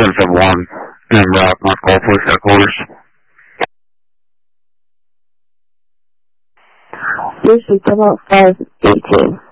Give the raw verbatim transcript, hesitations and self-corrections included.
seven seven one, and Rock, North Call Police Headquarters. Lucy, come out five eighteen.